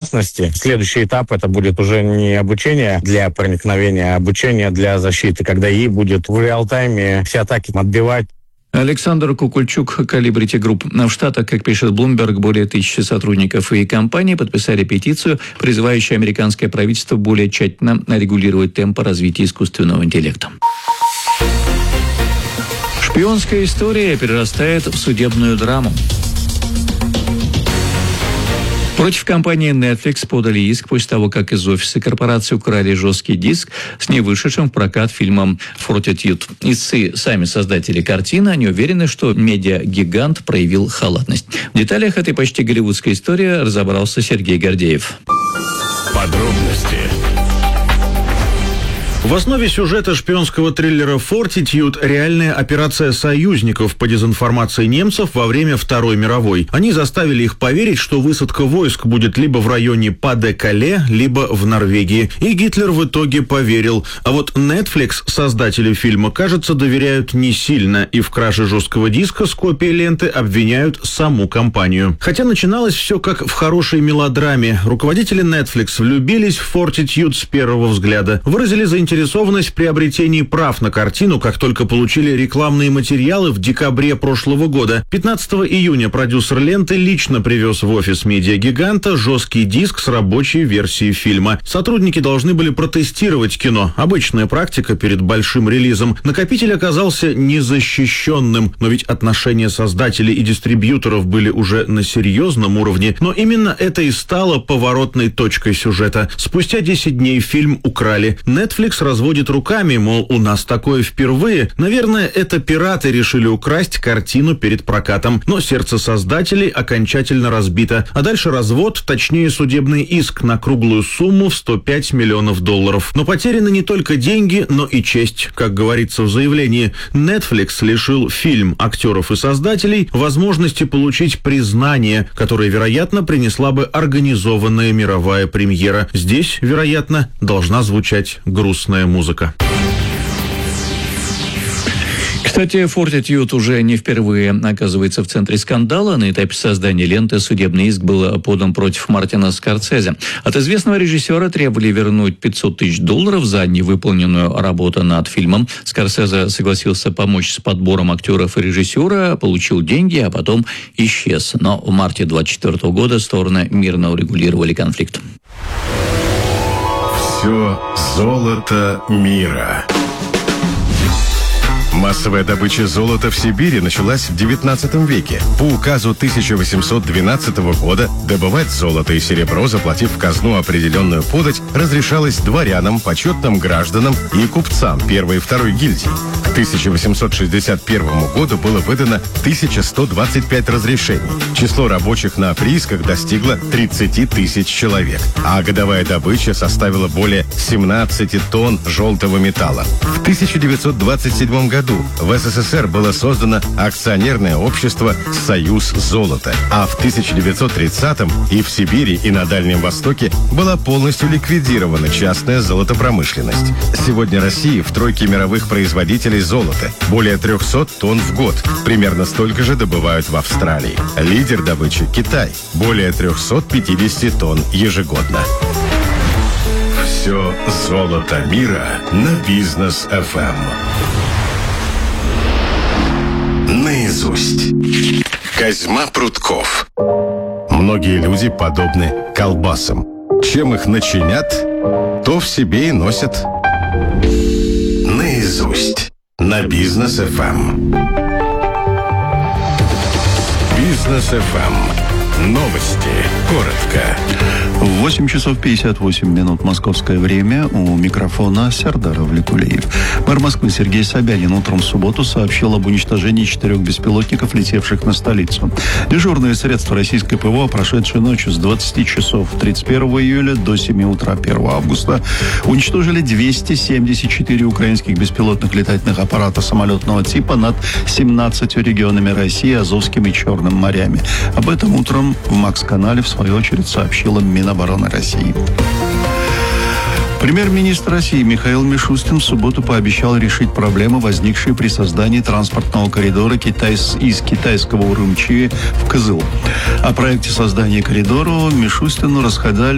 безопасности. Следующий этап это будет уже не обучение для проникновения, а обучение для защиты, когда ей будет в реал-тайме все атаки отбивать. Александр Кукульчук, Колибрити Групп. В Штатах, как пишет Bloomberg, более 1000 сотрудников и компаний подписали петицию, призывающую американское правительство более тщательно регулировать темпы развития искусственного интеллекта. Шпионская история перерастает в судебную драму. Против компании Netflix подали иск после того, как из офиса корпорации украли жесткий диск с невышедшим в прокат фильмом «Fortitude». Истцы, сами создатели картины, они уверены, что медиагигант проявил халатность. В деталях этой почти голливудской истории разобрался Сергей Гордеев. Подробности. В основе сюжета шпионского триллера «Fortitude» реальная операция союзников по дезинформации немцев во время Второй мировой. Они заставили их поверить, что высадка войск будет либо в районе Па-де-Кале, либо в Норвегии. И Гитлер в итоге поверил. А вот Netflix, создатели фильма, кажется, доверяют не сильно, и в краже жесткого диска с копией ленты обвиняют саму компанию. Хотя начиналось все как в хорошей мелодраме. Руководители Netflix влюбились в «Fortitude» с первого взгляда. Выразили заинтересованность в приобретении прав на картину, как только получили рекламные материалы в декабре прошлого года. 15 июня продюсер ленты лично привез в офис медиагиганта жесткий диск с рабочей версией фильма. Сотрудники должны были протестировать кино. Обычная практика перед большим релизом. Накопитель оказался незащищенным, но ведь отношения создателей и дистрибьюторов были уже на серьезном уровне. Но именно это и стало поворотной точкой сюжета. Спустя 10 дней фильм украли. Netflix разводит руками, мол, у нас такое впервые. Наверное, это пираты решили украсть картину перед прокатом. Но сердце создателей окончательно разбито. А дальше развод, точнее судебный иск на круглую сумму в $105 миллионов. Но потеряны не только деньги, но и честь. Как говорится в заявлении, Netflix лишил фильм, актеров и создателей возможности получить признание, которое, вероятно, принесла бы организованная мировая премьера. Здесь, вероятно, должна звучать грустная музыка. Кстати, Fortitude уже не впервые оказывается в центре скандала. На этапе создания ленты судебный иск был подан против Мартина Скорсезе. От известного режиссера требовали вернуть $500 000 за невыполненную работу над фильмом. Скорсезе согласился помочь с подбором актеров и режиссера, получил деньги, а потом исчез. Но в марте 2024 года стороны мирно урегулировали конфликт. Все золото мира. Массовая добыча золота в Сибири началась в XIX веке. По указу 1812 года добывать золото и серебро, заплатив в казну определенную подать, разрешалось дворянам, почетным гражданам и купцам первой и второй гильдий. К 1861 году было выдано 1125 разрешений. Число рабочих на приисках достигло 30 000 человек, а годовая добыча составила более 17 тонн желтого металла. В 1927 году в СССР было создано акционерное общество «Союз золота», а в 1930-м и в Сибири, и на Дальнем Востоке была полностью ликвидирована частная золотопромышленность. Сегодня Россия в тройке мировых производителей золота. Более 300 тонн в год. Примерно столько же добывают в Австралии. Лидер добычи – Китай. Более 350 тонн ежегодно. Все золото мира на Бизнес FM. Наизусть. Козьма Прутков. Многие люди подобны колбасам. Чем их начинят, то в себе и носят. Наизусть. На Бизнес FM. Бизнес FM. Новости. Коротко. 8 часов 58 минут московское время. У микрофона Сердар Авликулеев. Мэр Москвы Сергей Собянин утром в субботу сообщил об уничтожении 4 беспилотников, летевших на столицу. Дежурные средства российской ПВО, прошедшей ночью с 20 часов 31 июля до 7 утра 1 августа, уничтожили 274 украинских беспилотных летательных аппарата самолетного типа над 17 регионами России, Азовским и Черным морями. Об этом утром в МАКС-канале, в свою очередь, сообщила Минобороны России. Премьер-министр России Михаил Мишустин в субботу пообещал решить проблемы, возникшие при создании транспортного коридора из китайского Урумчи в Кызыл. О проекте создания коридора Мишустину рассказали